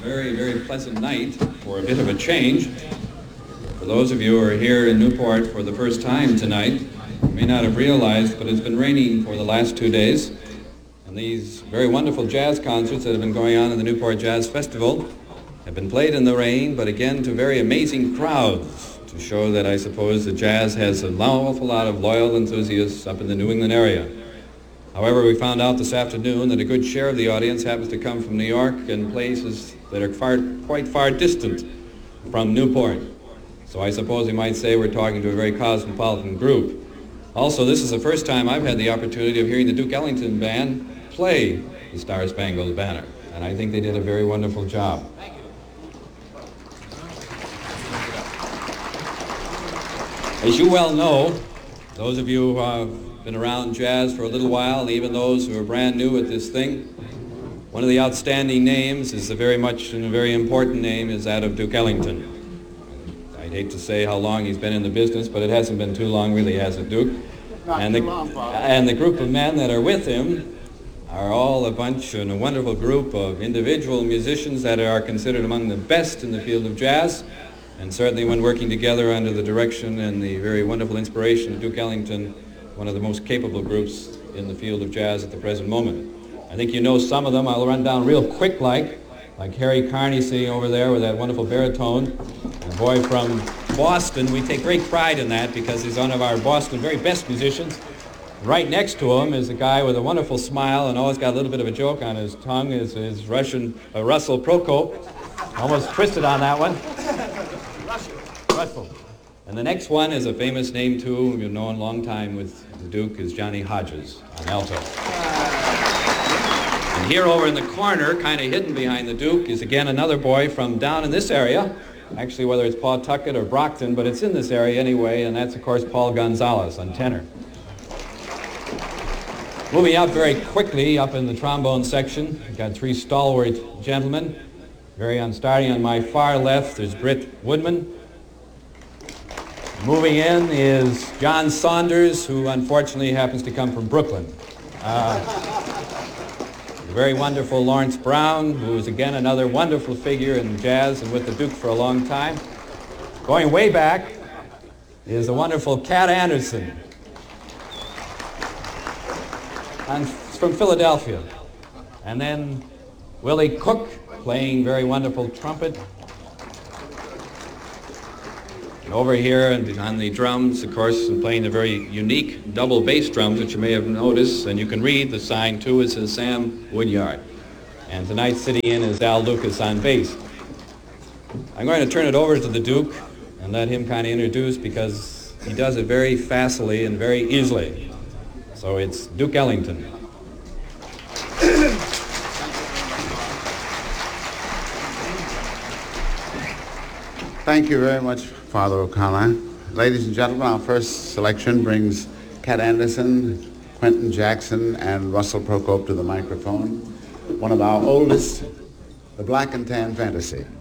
very, very pleasant night for a bit of a change. For those of you who are here in Newport for the first time tonight, you may not have realized, but it's been raining for the last 2 days. And these very wonderful jazz concerts that have been going on in the Newport Jazz Festival have been played in the rain, but again to very amazing crowds, to show that I suppose the jazz has an awful lot of loyal enthusiasts up in the New England area. However, we found out this afternoon that a good share of the audience happens to come from New York and places that are quite far distant from Newport. So I suppose we might say we're talking to a very cosmopolitan group. Also, this is the first time I've had the opportunity of hearing the Duke Ellington Band play the Star-Spangled Banner, and I think they did a very wonderful job. As you well know, those of you who have been around jazz for a little while, and even those who are brand new at this thing, one of the outstanding names is a very important name is that of Duke Ellington. I'd hate to say how long he's been in the business, but it hasn't been too long really, has it, Duke? And the group of men that are with him are all a bunch and a wonderful group of individual musicians that are considered among the best in the field of jazz. And certainly when working together under the direction and the very wonderful inspiration of Duke Ellington, one of the most capable groups in the field of jazz at the present moment. I think you know some of them. I'll run down real quick like Harry Carney sitting over there with that wonderful baritone. A boy from Boston. We take great pride in that because he's one of our Boston very best musicians. Right next to him is a guy with a wonderful smile and always got a little bit of a joke on his tongue, is Russian Russell Prokop. Almost twisted on that one. Russell. And the next one is a famous name too, you've known a long time with the Duke, is Johnny Hodges on alto. And here over in the corner, kind of hidden behind the Duke, is again another boy from down in this area. Actually, whether it's Pawtucket or Brockton, but it's in this area anyway, and that's, of course, Paul Gonzalez on tenor. Moving up very quickly, up in the trombone section, we've got three stalwart gentlemen. Starting on my far left, there's Britt Woodman. Moving in is John Saunders, who unfortunately happens to come from Brooklyn. The very wonderful Lawrence Brown, who is again another wonderful figure in jazz and with the Duke for a long time. Going way back is the wonderful Cat Anderson from Philadelphia. And then Willie Cook playing very wonderful trumpet. And over here and on the drums, of course, and playing the very unique double bass drums, which you may have noticed, and you can read the sign too, it says Sam Woodyard. And tonight sitting in is Al Lucas on bass. I'm going to turn it over to the Duke and let him kind of introduce, because he does it very facilely and very easily. So it's Duke Ellington. Thank you very much, Father O'Connor. Ladies and gentlemen, our first selection brings Cat Anderson, Quentin Jackson, and Russell Prokop to the microphone. One of our oldest, the Black and Tan Fantasy.